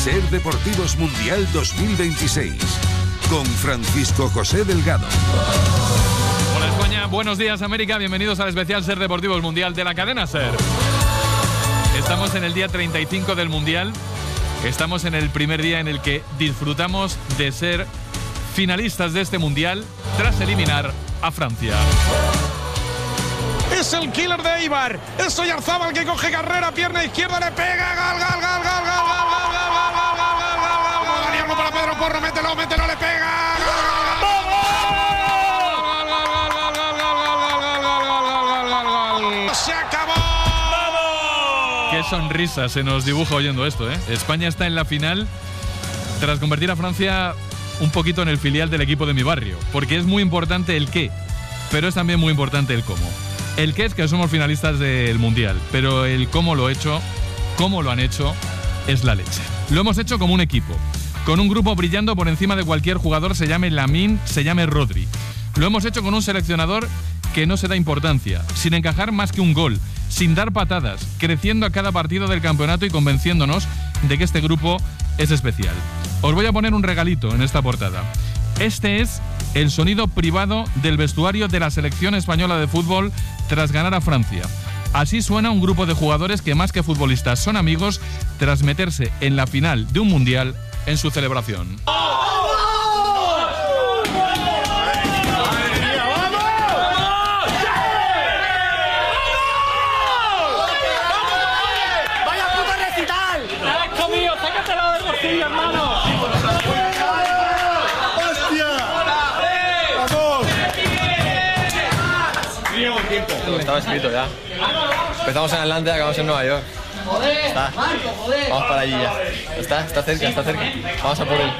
Ser Deportivos Mundial 2026 con Francisco José Delgado. Hola España, buenos días América, bienvenidos al especial Ser Deportivos Mundial de la cadena Ser. Estamos en el día 35 del Mundial, estamos en el primer día en el que disfrutamos de ser finalistas de este Mundial tras eliminar a Francia. Es el killer de Eibar, es Oyarzábal que coge carrera, pierna izquierda, le pega, gol, para Pedro Porro, mételo, le pega. Se acabó. Qué sonrisa se nos dibuja oyendo esto, ¿eh? España está en la final tras convertir a Francia un poquito en el filial del equipo de mi barrio, porque es muy importante el qué, pero es también muy importante el cómo. El qué es que somos finalistas del Mundial, pero el cómo lo han hecho, es la leche. Lo hemos hecho como un equipo, con un grupo brillando por encima de cualquier jugador, se llame Lamine, se llame Rodri. Lo hemos hecho con un seleccionador que no se da importancia, sin encajar más que un gol, sin dar patadas, creciendo a cada partido del campeonato y convenciéndonos de que este grupo es especial. Os voy a poner un regalito en esta portada. Este es el sonido privado del vestuario de la selección española de fútbol tras ganar a Francia. Así suena un grupo de jugadores que más que futbolistas son amigos tras meterse en la final de un mundial en su celebración. ¡Vaya puto recital! ¡Hijo mío, sácatelo del bolsillo, hermano! Estaba escrito ya. Empezamos en Atlanta y acabamos en Nueva York. Está. Vamos para allí ya. Está cerca. Vamos a por él.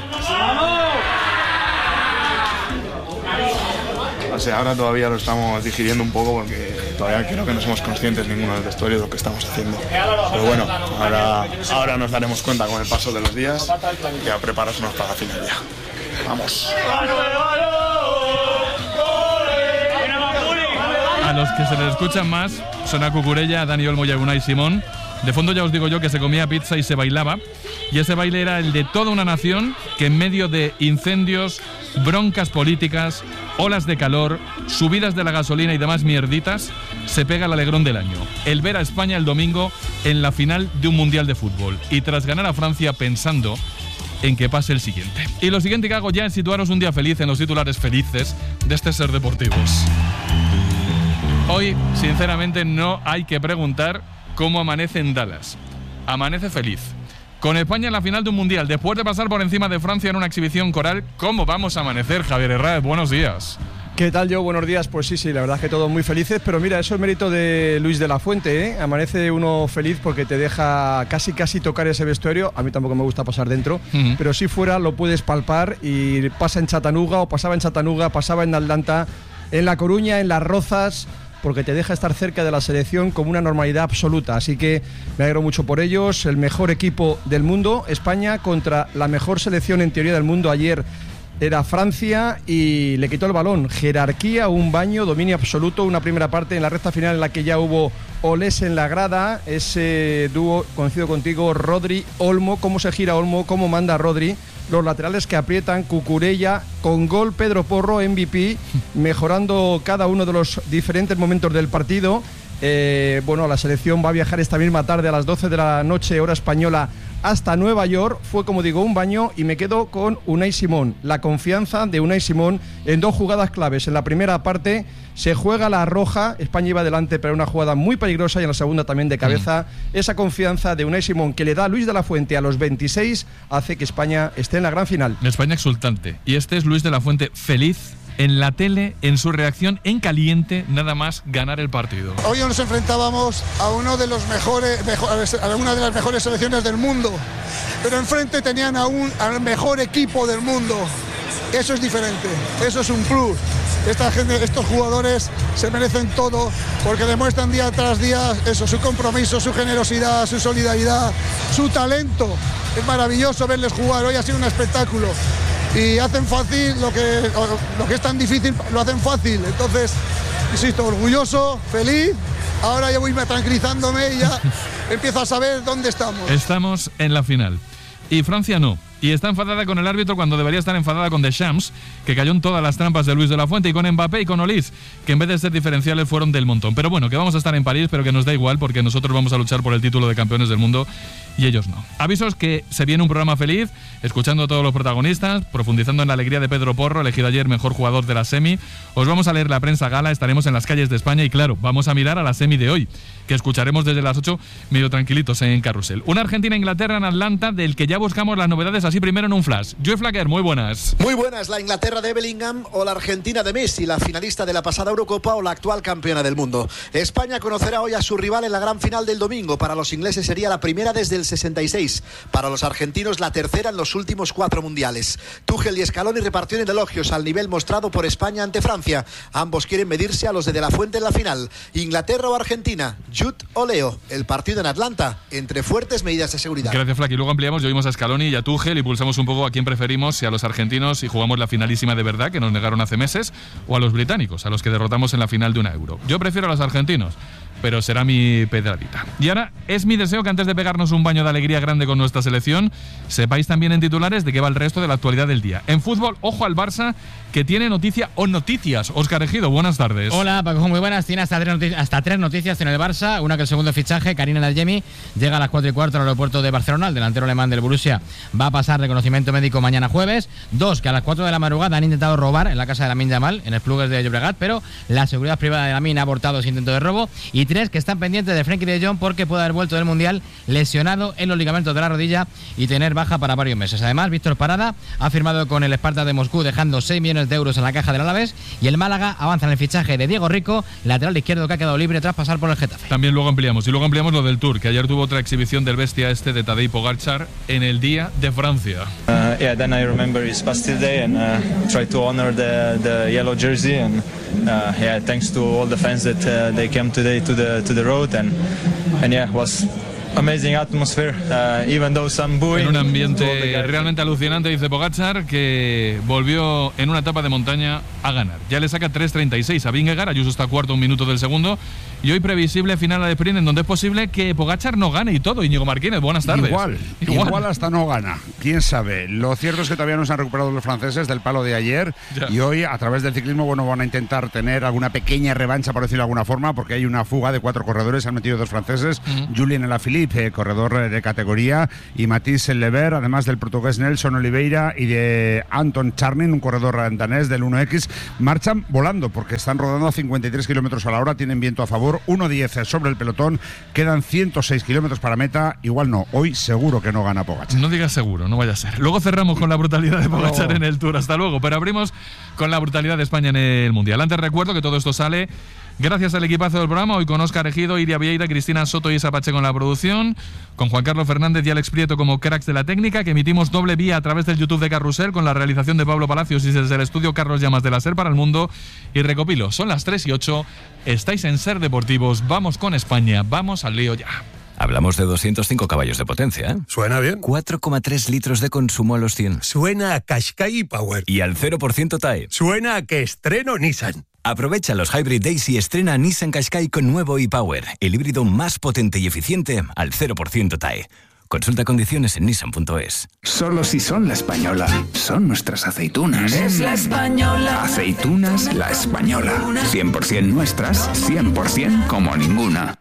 O sea, ahora todavía lo estamos digiriendo un poco porque todavía creo que no somos conscientes ninguno del vestuario de lo que estamos haciendo. Pero bueno, ahora nos daremos cuenta con el paso de los días y a prepararnos para la final ya. Vamos. A los que se les escuchan más son a Cucurella, a Dani Olmo y a Unai Simón. De fondo ya os digo yo que se comía pizza y se bailaba. Y ese baile era el de toda una nación que en medio de incendios, broncas políticas, olas de calor, subidas de la gasolina y demás mierditas, se pega el alegrón del año. El ver a España el domingo en la final de un mundial de fútbol. Y tras ganar a Francia pensando en que pase el siguiente. Y lo siguiente que hago ya es situaros un día feliz en los titulares felices de este Ser Deportivos. Hoy, sinceramente, no hay que preguntar cómo amanece en Dallas. Amanece feliz. Con España en la final de un mundial, después de pasar por encima de Francia en una exhibición coral, ¿cómo vamos a amanecer, Javier Herrera? Buenos días. ¿Qué tal, Joe? Buenos días. Pues sí, la verdad es que todos muy felices, pero mira, eso es mérito de Luis de la Fuente, ¿eh? Amanece uno feliz porque te deja casi tocar ese vestuario. A mí tampoco me gusta pasar dentro, pero si fuera lo puedes palpar y pasa en Chattanooga, o pasaba en Chattanooga, pasaba en Atlanta, en La Coruña, en Las Rozas, porque te deja estar cerca de la selección con una normalidad absoluta. Así que me alegro mucho por ellos. El mejor equipo del mundo, España, contra la mejor selección en teoría del mundo ayer era Francia, y le quitó el balón. Jerarquía, un baño, dominio absoluto. Una primera parte en la recta final en la que ya hubo olés en la grada. Ese dúo, coincido contigo, Rodri-Olmo. Cómo se gira Olmo, cómo manda Rodri. Los laterales que aprietan, Cucurella, con gol Pedro Porro, MVP, mejorando cada uno de los diferentes momentos del partido. Bueno, la selección va a viajar esta misma tarde a las 12 de la noche, hora española, hasta Nueva York. Fue, como digo, un baño, y me quedo con Unai Simón. La confianza de Unai Simón en dos jugadas claves. En la primera parte se juega la roja, España iba adelante, pero una jugada muy peligrosa, y en la segunda también de cabeza. Esa confianza de Unai Simón que le da a Luis de la Fuente a los 26 hace que España esté en la gran final. España exultante. Y este es Luis de la Fuente feliz en la tele, en su reacción en caliente, nada más ganar el partido. Hoy nos enfrentábamos a una de las mejores selecciones del mundo, pero enfrente tenían al mejor equipo del mundo. Eso es diferente, eso es un plus. Esta gente, estos jugadores se merecen todo porque demuestran día tras día eso, su compromiso, su generosidad, su solidaridad, su talento. Es maravilloso verles jugar, hoy ha sido un espectáculo. Y hacen fácil lo que es tan difícil, lo hacen fácil. Entonces, insisto, orgulloso, feliz. Ahora ya voy tranquilizándome y ya empiezo a saber dónde estamos. Estamos en la final. y Francia no. Y está enfadada con el árbitro cuando debería estar enfadada con Deschamps, que cayó en todas las trampas de Luis de la Fuente, y con Mbappé y con Olise, que en vez de ser diferenciales fueron del montón. Pero bueno, que vamos a estar en París, pero que nos da igual porque nosotros vamos a luchar por el título de campeones del mundo y ellos no. Avisos que se viene un programa feliz, escuchando a todos los protagonistas, profundizando en la alegría de Pedro Porro, elegido ayer mejor jugador de la semi. Os vamos a leer la prensa gala, estaremos en las calles de España y claro, vamos a mirar a la semi de hoy, que escucharemos desde las 8 medio tranquilitos en Carrusel. Una Argentina-Inglaterra en Atlanta, del que ya buscamos las novedades así primero en un flash. Joe Flacker, muy buenas. Muy buenas, la Inglaterra de Bellingham o la Argentina de Messi, la finalista de la pasada Eurocopa o la actual campeona del mundo. España conocerá hoy a su rival en la gran final del domingo. Para los ingleses sería la primera desde el 66. Para los argentinos la tercera en los últimos 4 mundiales. Tuchel y Scaloni repartieron elogios al nivel mostrado por España ante Francia. Ambos quieren medirse a los de la Fuente en la final. Inglaterra o Argentina, Jude o Leo. El partido en Atlanta, entre fuertes medidas de seguridad. Gracias, Flack. Y luego ampliamos y oímos a Scaloni y a Tuchel y pulsamos un poco a quién preferimos, si a los argentinos y jugamos la finalísima de verdad que nos negaron hace meses, o a los británicos, a los que derrotamos en la final de una Euro. Yo prefiero a los argentinos, pero será mi pedradita. Y ahora es mi deseo que antes de pegarnos un baño de alegría grande con nuestra selección, sepáis también en titulares de qué va el resto de la actualidad del día. En fútbol, ojo al Barça, que tiene noticia o noticias. Óscar Ejido, buenas tardes. Hola, Paco, muy buenas. Tiene hasta tres noticias en el Barça. Una, que el segundo fichaje, Karim El Adeyemi, llega a las 4:15 al aeropuerto de Barcelona. El delantero alemán del Borussia va a pasar reconocimiento médico mañana jueves. 2, que a las 4 de la madrugada han intentado robar en la casa de Lamine Yamal, en Esplugues de Llobregat, pero la seguridad privada de Lamine ha abortado ese intento de robo. Y 3, que están pendientes de Frenkie de Jong porque puede haber vuelto del Mundial lesionado en los ligamentos de la rodilla y tener baja para varios meses. Además, Víctor Parada ha firmado con el Spartak de Moscú, dejando 6 millones de euros en la caja del Alavés, y el Málaga avanza en el fichaje de Diego Rico, lateral izquierdo, que ha quedado libre tras pasar por el Getafe. También luego ampliamos lo del Tour, que ayer tuvo otra exhibición del bestia de Tadej Pogačar en el Día de Francia. Yeah, then I remember his Bastille Day and try to honor the yellow jersey, and yeah, thanks to all the fans that they came today to the road, and yeah, was amazing atmosphere, even though some booing. En un ambiente realmente alucinante, dice Pogačar, que volvió en una etapa de montaña a ganar. Ya le saca 3:36 a Vingegaard, Ayuso está cuarto, 1 minuto del segundo. Y hoy previsible final a la sprint, en donde es posible que Pogačar no gane y todo. Íñigo Martínez, buenas tardes. Igual hasta no gana, quién sabe. Lo cierto es que todavía no se han recuperado los franceses del palo de ayer, ya. Y hoy a través del ciclismo, bueno, van a intentar tener alguna pequeña revancha, por decirlo de alguna forma, porque hay una fuga de 4 corredores, han metido 2 franceses, Julien Alaphilippe, corredor de categoría, y Mathis Lever, además del portugués Nelson Oliveira y de Anton Charnin, un corredor danés del 1X, marchan volando porque están rodando a 53 kilómetros a la hora, tienen viento a favor, 1:10 sobre el pelotón, quedan 106 kilómetros para meta. Igual no, hoy seguro que no gana Pogačar. No digas seguro, no vaya a ser. Luego cerramos con la brutalidad de Pogačar en el Tour, hasta luego, pero abrimos con la brutalidad de España en el Mundial. Antes recuerdo que todo esto sale gracias al equipazo del programa, hoy con Óscar Ejido, Iria Vieira, Cristina Soto y Isa Pacheco en la producción, con Juan Carlos Fernández y Alex Prieto como cracks de la técnica, que emitimos doble vía a través del YouTube de Carrusel, con la realización de Pablo Palacios y desde el estudio Carlos Llamas de la SER para el mundo. Y recopilo, son las 3:08, estáis en SER Deportivos, vamos con España, vamos al lío ya. Hablamos de 205 caballos de potencia, ¿eh? Suena bien. 4,3 litros de consumo a los 100. Suena a Qashqai Power. Y al 0% TAE. Suena a que estreno Nissan. Aprovecha los Hybrid Days y estrena Nissan Qashqai con nuevo e-Power, el híbrido más potente y eficiente al 0% TAE. Consulta condiciones en nissan.es. Solo si son La Española. Son nuestras aceitunas. Es La Española. Aceitunas La Española. 100% nuestras, 100% como ninguna.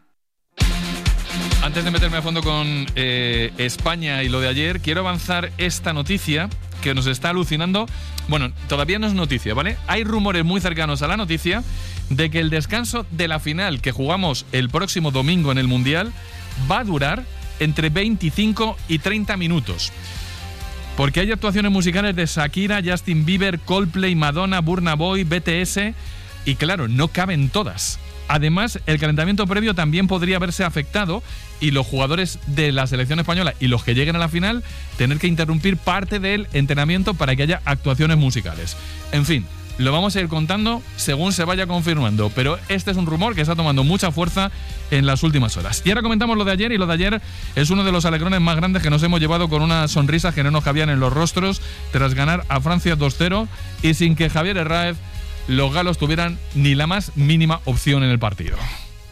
Antes de meterme a fondo con España y lo de ayer, quiero avanzar esta noticia que nos está alucinando. Bueno, todavía no es noticia, ¿vale? Hay rumores muy cercanos a la noticia de que el descanso de la final que jugamos el próximo domingo en el Mundial va a durar entre 25 y 30 minutos. Porque hay actuaciones musicales de Shakira, Justin Bieber, Coldplay, Madonna, Burna Boy, BTS, y claro, no caben todas. Además, el calentamiento previo también podría haberse afectado y los jugadores de la selección española y los que lleguen a la final tener que interrumpir parte del entrenamiento para que haya actuaciones musicales. En fin, lo vamos a ir contando según se vaya confirmando, pero este es un rumor que está tomando mucha fuerza en las últimas horas. Y ahora comentamos lo de ayer, y lo de ayer es uno de los alegrones más grandes que nos hemos llevado, con una sonrisa que no nos cabían en los rostros tras ganar a Francia 2-0 y sin que Javier Herráez, los galos, tuvieran ni la más mínima opción en el partido.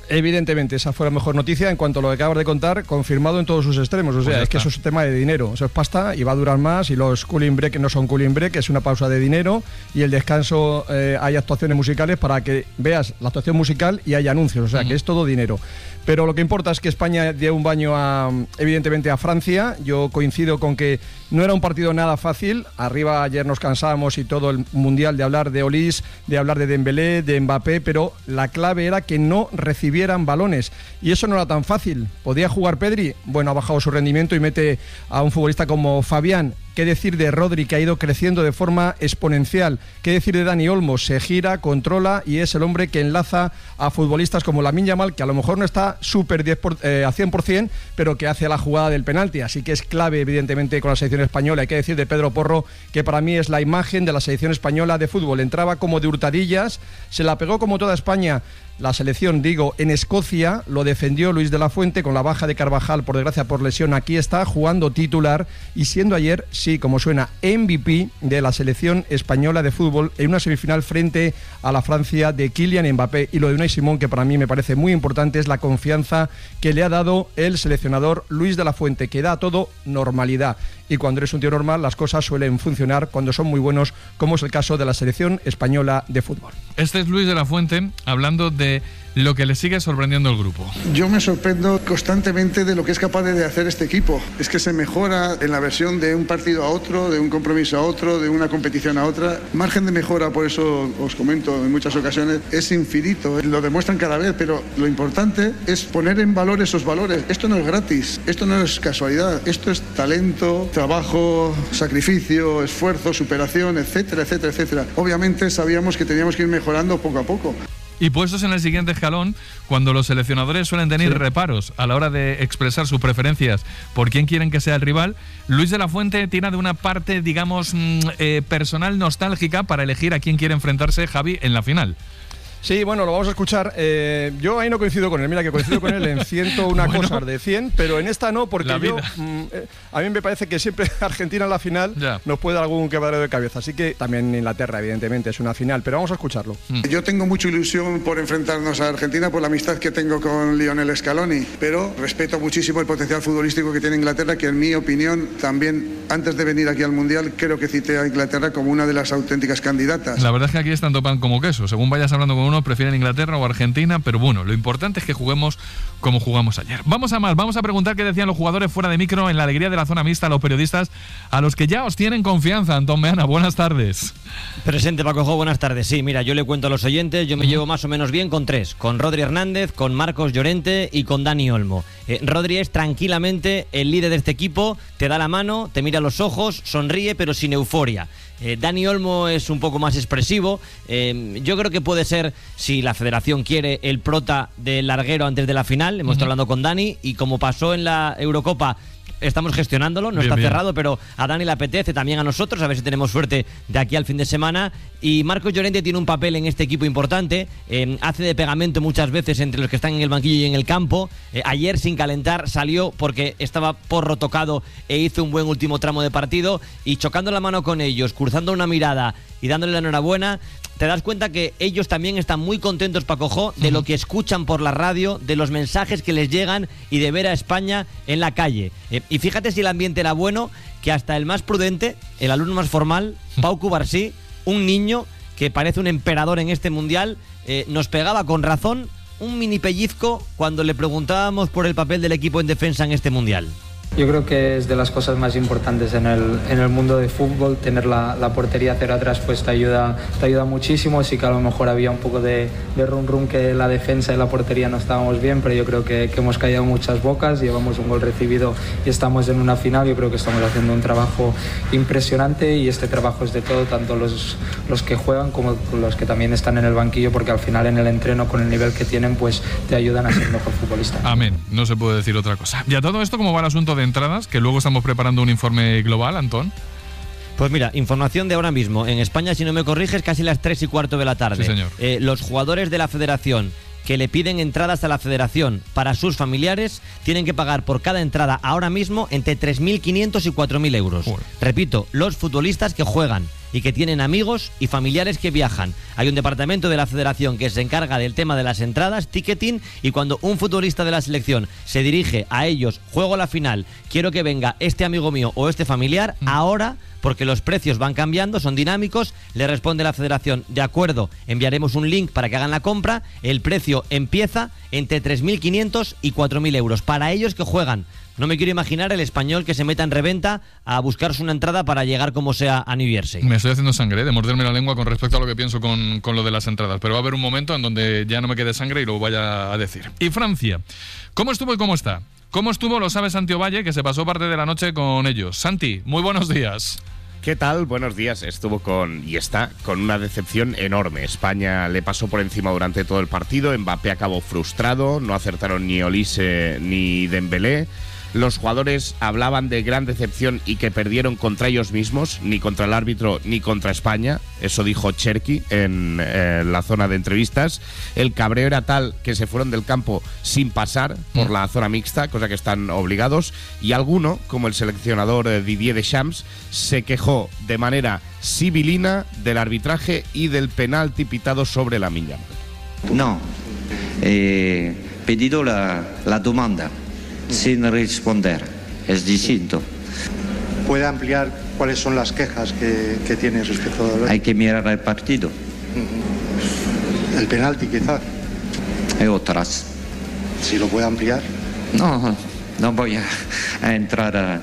Evidentemente, esa fue la mejor noticia en cuanto a lo que acabas de contar, confirmado en todos sus extremos. O sea, Pues es que eso es un tema de dinero, eso es pasta y va a durar más. Y los cooling break no son cooling break, es una pausa de dinero. Y el descanso, hay actuaciones musicales para que veas la actuación musical y hay anuncios. O sea, que es todo dinero. Pero lo que importa es que España dio un baño evidentemente a Francia. Yo coincido con que no era un partido nada fácil. Arriba ayer nos cansábamos y todo el mundial de hablar de Olise, de hablar de Dembélé, de Mbappé, pero la clave era que no recibieran balones. Y eso no era tan fácil. ¿Podía jugar Pedri? Bueno, ha bajado su rendimiento y mete a un futbolista como Fabián. ¿Qué decir de Rodri, que ha ido creciendo de forma exponencial? ¿Qué decir de Dani Olmo? Se gira, controla y es el hombre que enlaza a futbolistas como Lamine Yamal, que a lo mejor no está súper a 100%, pero que hace la jugada del penalti. Así que es clave, evidentemente, con la selección española. Hay que decir de Pedro Porro, que para mí es la imagen de la selección española de fútbol. Entraba como de hurtadillas, se la pegó como toda España. La selección, en Escocia, lo defendió Luis de la Fuente con la baja de Carvajal, por desgracia por lesión. Aquí está jugando titular y siendo ayer, sí, como suena, MVP de la selección española de fútbol en una semifinal frente a la Francia de Kylian Mbappé. Y lo de Unai Simón, que para mí me parece muy importante, es la confianza que le ha dado el seleccionador Luis de la Fuente, que da a todo normalidad. Y cuando eres un tío normal, las cosas suelen funcionar cuando son muy buenos, como es el caso de la selección española de fútbol. Este es Luis de la Fuente hablando de lo que le sigue sorprendiendo al grupo. Yo me sorprendo constantemente de lo que es capaz de hacer este equipo. Es que se mejora en la versión de un partido a otro, de un compromiso a otro, de una competición a otra. Margen de mejora, por eso os comento en muchas ocasiones, es infinito. Lo demuestran cada vez, pero lo importante es poner en valor esos valores. Esto no es gratis, esto no es casualidad, esto es talento, trabajo, sacrificio, esfuerzo, superación, etcétera, etcétera, etcétera. Obviamente sabíamos que teníamos que ir mejorando poco a poco. Y puestos en el siguiente escalón, cuando los seleccionadores suelen tener reparos a la hora de expresar sus preferencias por quién quieren que sea el rival, Luis de la Fuente tira de una parte, digamos, personal nostálgica para elegir a quién quiere enfrentarse Javi en la final. Sí, bueno, lo vamos a escuchar. Yo ahí no coincido con él. Mira que coincido con él en 101 cosas de 100, pero en esta no, porque a mí me parece que siempre Argentina en la final nos puede dar algún quebradero de cabeza. Así que también Inglaterra, evidentemente, es una final, pero vamos a escucharlo. Yo tengo mucha ilusión por enfrentarnos a Argentina por la amistad que tengo con Lionel Scaloni, pero respeto muchísimo el potencial futbolístico que tiene Inglaterra, que en mi opinión también, antes de venir aquí al Mundial, creo que cité a Inglaterra como una de las auténticas candidatas. La verdad es que aquí es tanto pan como queso. Según vayas hablando con uno, prefieren Inglaterra o Argentina, pero bueno, lo importante es que juguemos como jugamos ayer. Vamos a más, vamos a preguntar qué decían los jugadores fuera de micro en la alegría de la zona mixta a los periodistas, a los que ya os tienen confianza. Antón Meana, buenas tardes. Presente, Paco Jo, buenas tardes. Sí, mira, yo le cuento a los oyentes, yo me llevo más o menos bien con tres, con Rodri Hernández, con Marcos Llorente y con Dani Olmo. Rodri es tranquilamente el líder de este equipo, te da la mano, te mira a los ojos, sonríe pero sin euforia. Dani Olmo es un poco más expresivo. Yo creo que puede ser, si la federación quiere, el prota del larguero antes de la final. Hemos estado hablando con Dani y como pasó en la Eurocopa, estamos gestionándolo, no está cerrado, pero a Dani le apetece, también a nosotros, a ver si tenemos suerte de aquí al fin de semana. Y Marcos Llorente tiene un papel en este equipo importante, hace de pegamento muchas veces entre los que están en el banquillo y en el campo. Ayer sin calentar salió porque estaba Porro tocado e hizo un buen último tramo de partido, y chocando la mano con ellos, cruzando una mirada y dándole la enhorabuena, te das cuenta que ellos también están muy contentos, Paco Jo, de lo que escuchan por la radio, de los mensajes que les llegan y de ver a España en la calle. Y fíjate si el ambiente era bueno, que hasta el más prudente, el alumno más formal, Pau Cubarsí, un niño que parece un emperador en este mundial, nos pegaba con razón un mini pellizco cuando le preguntábamos por el papel del equipo en defensa en este mundial. Yo creo que es de las cosas más importantes en el mundo de fútbol. Tener la portería cero atrás pues te ayuda muchísimo. Sí que a lo mejor había un poco de rum que la defensa y la portería no estábamos bien, pero yo creo que hemos callado muchas bocas, llevamos un gol recibido y estamos en una final. Yo creo que estamos haciendo un trabajo impresionante, y este trabajo es de todo, tanto los que juegan como los que también están en el banquillo, porque al final en el entreno, con el nivel que tienen, pues te ayudan a ser mejor futbolista. Amén, no se puede decir otra cosa. Y a todo esto, ¿cómo va el asunto de entradas? Que luego estamos preparando un informe global, Antón. Pues mira, información de ahora mismo. En España, si no me corriges, casi las 3:15 de la tarde. Sí, señor. Los jugadores de la federación que le piden entradas a la federación para sus familiares tienen que pagar por cada entrada ahora mismo entre 3.500 y 4.000 euros. Repito, los futbolistas que juegan y que tienen amigos y familiares que viajan. Hay un departamento de la federación que se encarga del tema de las entradas, ticketing, y cuando un futbolista de la selección se dirige a ellos, juego la final, quiero que venga este amigo mío o este familiar, ahora, porque los precios van cambiando, son dinámicos, le responde la federación: de acuerdo, enviaremos un link para que hagan la compra, el precio empieza entre 3.500 y 4.000 euros para ellos que juegan. No me quiero imaginar el español que se meta en reventa a buscarse una entrada para llegar como sea a New Jersey. Me estoy haciendo sangre, de morderme la lengua con respecto a lo que pienso con lo de las entradas, pero va a haber un momento en donde ya no me quede sangre y lo vaya a decir. Y Francia, ¿cómo estuvo y cómo está? ¿Cómo estuvo? Lo sabe Santi Ovalle, que se pasó parte de la noche con ellos. Santi, muy buenos días. ¿Qué tal? Buenos días. Estuvo y está con una decepción enorme. España le pasó por encima durante todo el partido. Mbappé acabó frustrado. No acertaron ni Olise ni Dembélé. Los jugadores hablaban de gran decepción y que perdieron contra ellos mismos, ni contra el árbitro ni contra España. Eso dijo Cherki en la zona de entrevistas. El cabreo era tal que se fueron del campo sin pasar por la zona mixta, cosa que están obligados. Y alguno, como el seleccionador Didier Deschamps, se quejó de manera sibilina del arbitraje y del penalti pitado sobre Lamine Yamal. No, pedido la demanda sin responder, es distinto. ¿Puede ampliar cuáles son las quejas que tiene respecto a... Hay que mirar el partido. El penalti quizás. Y otras. ¿Si lo puede ampliar? No voy a entrar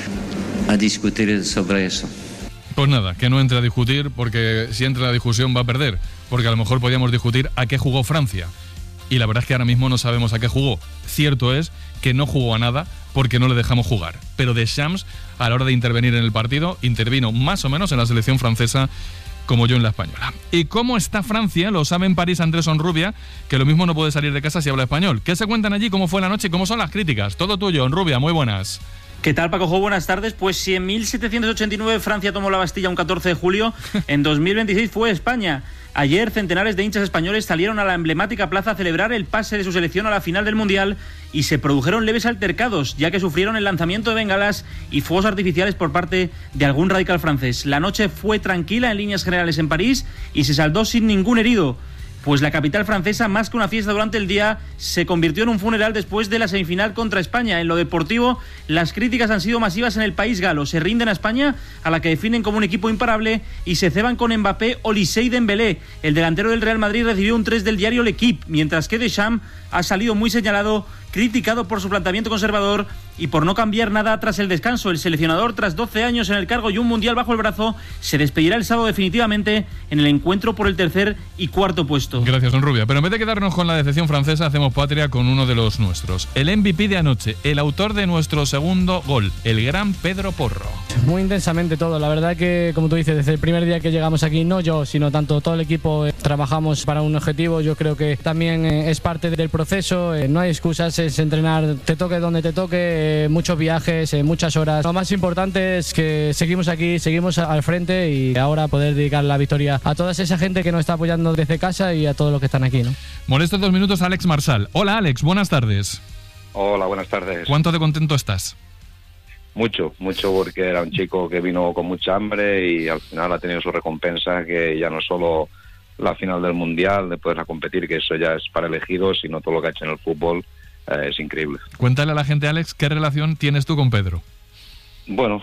a discutir sobre eso. Pues nada, que no entre a discutir, porque si entra a la discusión va a perder, porque a lo mejor podíamos discutir a qué jugó Francia. Y la verdad es que ahora mismo no sabemos a qué jugó. Cierto es que no jugó a nada porque no le dejamos jugar. Pero Deschamps, a la hora de intervenir en el partido, intervino más o menos en la selección francesa como yo en la española. ¿Y cómo está Francia? Lo sabe en París Andrés Onrubia, que lo mismo no puede salir de casa si habla español. ¿Qué se cuentan allí? ¿Cómo fue la noche y cómo son las críticas? Todo tuyo, Onrubia, muy buenas. ¿Qué tal, Paco Jo? Buenas tardes. Pues si en 1789 Francia tomó la Bastilla un 14 de julio, en 2026 fue España. Ayer, centenares de hinchas españoles salieron a la emblemática plaza a celebrar el pase de su selección a la final del Mundial y se produjeron leves altercados, ya que sufrieron el lanzamiento de bengalas y fuegos artificiales por parte de algún radical francés. La noche fue tranquila en líneas generales en París y se saldó sin ningún herido. Pues la capital francesa, más que una fiesta durante el día, se convirtió en un funeral después de la semifinal contra España. En lo deportivo, las críticas han sido masivas en el país galo. Se rinden a España, a la que definen como un equipo imparable, y se ceban con Mbappé, Olise y Dembélé. El delantero del Real Madrid recibió un 3 del diario L'Equipe, mientras que Deschamps ha salido muy señalado, criticado por su planteamiento conservador y por no cambiar nada tras el descanso. El seleccionador, tras 12 años en el cargo y un mundial bajo el brazo, se despedirá el sábado definitivamente en el encuentro por el tercer y cuarto puesto. Gracias, Onrubia. Pero en vez de quedarnos con la decepción francesa, hacemos patria con uno de los nuestros. El MVP de anoche, el autor de nuestro segundo gol, el gran Pedro Porro. Muy intensamente todo. La verdad que, como tú dices, desde el primer día que llegamos aquí, no yo, sino tanto todo el equipo, trabajamos para un objetivo. Yo creo que también es parte del proceso. No hay excusas, es entrenar, te toque donde te toque, muchos viajes, muchas horas. Lo más importante es que seguimos aquí, seguimos al frente y ahora poder dedicar la victoria a toda esa gente que nos está apoyando desde casa y a todos los que están aquí, ¿no? Molesto 2 minutos a Alex Marsal. Hola, Alex, buenas tardes. Hola, buenas tardes. ¿Cuánto de contento estás? Mucho, porque era un chico que vino con mucha hambre y al final ha tenido su recompensa, que ya no es solo la final del Mundial, de poder competir, que eso ya es para elegidos, sino todo lo que ha hecho en el fútbol. Es increíble. Cuéntale a la gente, Alex, ¿qué relación tienes tú con Pedro? Bueno,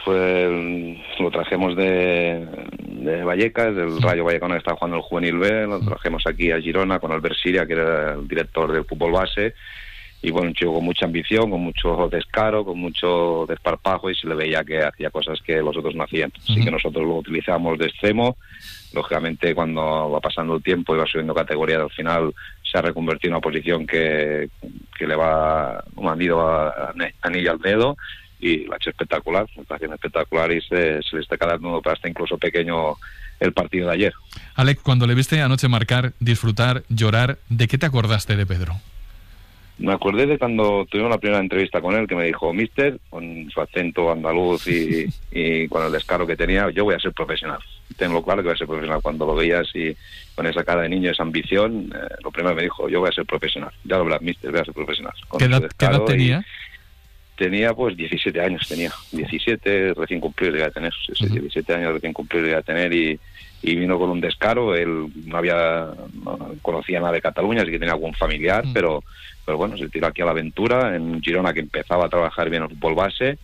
lo trajemos de Vallecas, del Rayo Vallecano, que estaba jugando el Juvenil B, lo trajemos aquí a Girona con Albert Siria, que era el director del fútbol base, y bueno, un chico con mucha ambición, con mucho descaro, con mucho desparpajo, y se le veía que hacía cosas que los otros no hacían. Así que nosotros lo utilizamos de extremo. Lógicamente, cuando va pasando el tiempo y va subiendo categoría, al final se ha reconvertido en una posición que le va un anillo al dedo, y lo ha hecho espectacular, lo está haciendo espectacular, y se le está quedando hasta incluso pequeño el partido de ayer. Alex, cuando le viste anoche marcar, disfrutar, llorar, ¿de qué te acordaste de Pedro? Me acordé de cuando tuvimos la primera entrevista con él, que me dijo: mister, con su acento andaluz y con el descaro que tenía, yo voy a ser profesional. Tengo claro que voy a ser profesional. Cuando lo veías y con esa cara de niño, esa ambición, lo primero me dijo: yo voy a ser profesional. Ya lo verás, mister, voy a ser profesional. ¿Qué edad tenía? Tenía pues 17 años, 17 recién cumplidos llega a tener, 17 años recién cumplidos llega a tener y vino con un descaro. Él no conocía nada de Cataluña, así que tenía algún familiar, pero bueno, se tiró aquí a la aventura en Girona, que empezaba a trabajar bien el fútbol base,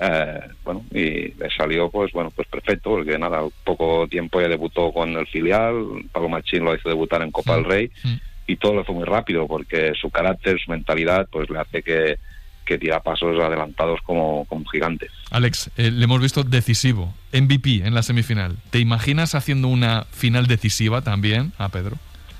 y le salió pues perfecto, porque nada, poco tiempo ya debutó con el filial. Pablo Machín lo hizo debutar en Copa del Rey y todo le fue muy rápido, porque su carácter, su mentalidad pues le hace que tira pasos adelantados como un gigante. Alex, le hemos visto decisivo, MVP en la semifinal. ¿Te imaginas haciendo una final decisiva también a Pedro?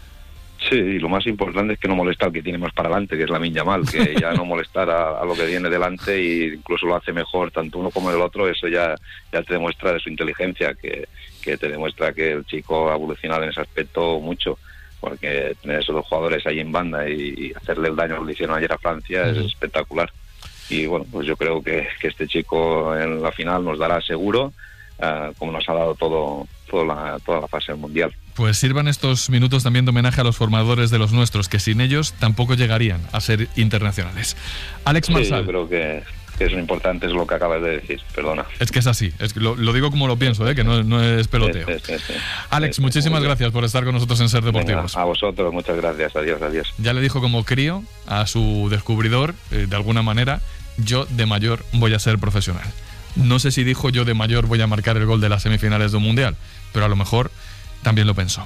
Sí, y lo más importante es que no molesta al que tiene más para adelante, que es Lamine Yamal, que ya no molestar a lo que viene delante, e incluso lo hace mejor tanto uno como el otro. Eso ya te demuestra de su inteligencia, que te demuestra que el chico ha evolucionado en ese aspecto mucho, porque tener esos dos jugadores ahí en banda y hacerle el daño que le hicieron ayer a Francia es espectacular. Y bueno, pues yo creo que este chico en la final nos dará seguro, como nos ha dado toda la fase del Mundial. Pues sirvan estos minutos también de homenaje a los formadores de los nuestros, que sin ellos tampoco llegarían a ser internacionales. Alex Marsal. Yo creo que es lo importante, es lo que acabas de decir, perdona. Es que es así, lo digo como lo pienso, que no es peloteo. Sí. Alex, muchísimas gracias por estar con nosotros en Ser Deportivos. Venga, a vosotros, muchas gracias, adiós. Ya le dijo como crío a su descubridor, de alguna manera, yo de mayor voy a ser profesional. No sé si dijo yo de mayor voy a marcar el gol de las semifinales de un mundial, pero a lo mejor también lo pensó.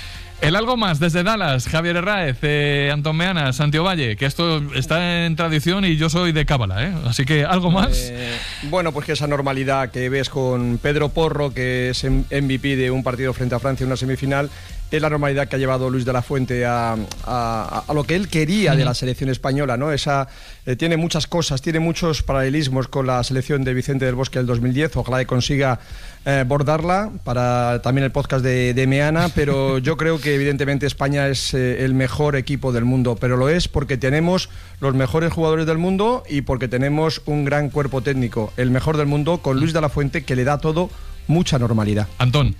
El algo más desde Dallas, Javier Herráez, Antón Meana, Santiago Valle, que esto está en tradición y yo soy de cábala, así que algo más. Bueno, pues que esa normalidad que ves con Pedro Porro, que es MVP de un partido frente a Francia en una semifinal, es la normalidad que ha llevado Luis de la Fuente a lo que él quería de la selección española, ¿no? Tiene muchas cosas, tiene muchos paralelismos con la selección de Vicente del Bosque del 2010. Ojalá que consiga bordarla para también el podcast de Meana, pero yo creo que evidentemente España es el mejor equipo del mundo, pero lo es porque tenemos los mejores jugadores del mundo y porque tenemos un gran cuerpo técnico, el mejor del mundo, con Luis de la Fuente, que le da todo mucha normalidad. Antón.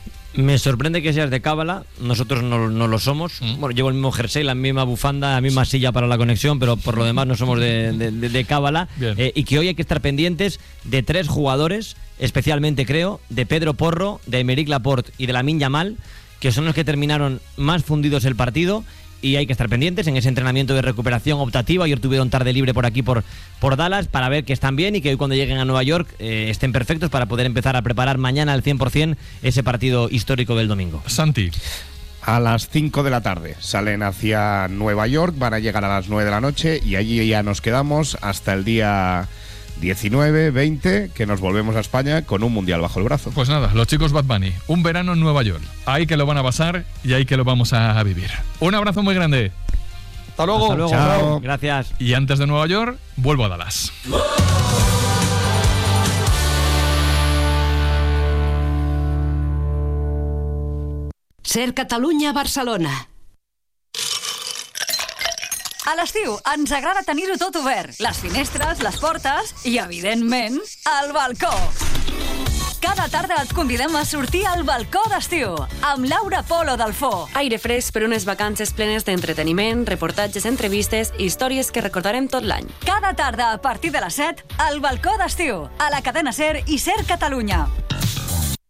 Me sorprende que seas de cábala, nosotros no lo somos. Bueno, llevo el mismo jersey, la misma bufanda, la misma silla para la conexión, pero por lo demás no somos de cábala. Y que hoy hay que estar pendientes de 3 jugadores, especialmente creo, de Pedro Porro, de Aymeric Laporte y de Lamine Yamal, que son los que terminaron más fundidos el partido. Y hay que estar pendientes en ese entrenamiento de recuperación optativa. Ayer tuvieron tarde libre por aquí, por Dallas, para ver que están bien y que hoy cuando lleguen a Nueva York estén perfectos para poder empezar a preparar mañana al 100% ese partido histórico del domingo. Santi. A las 5 de la tarde salen hacia Nueva York, van a llegar a las 9 de la noche y allí ya nos quedamos hasta el día 19, 20, que nos volvemos a España con un mundial bajo el brazo. Pues nada, los chicos Bad Bunny, un verano en Nueva York. Ahí que lo van a pasar y ahí que lo vamos a vivir. Un abrazo muy grande. Hasta luego. Hasta luego. Chao. Gracias. Y antes de Nueva York, vuelvo a Dallas. Ser Catalunya-Barcelona. A l'estiu ens agrada tenir-ho tot obert. Les finestres, les portes i, evidentment, el balcó. Cada tarda et convidem a sortir al balcó d'estiu amb Laura Polo del Fo. Aire fresc per unes vacances plenes d'entreteniment, reportatges, entrevistes i històries que recordarem tot l'any. Cada tarda a partir de les 7, al balcó d'estiu, a la cadena SER i SER Catalunya.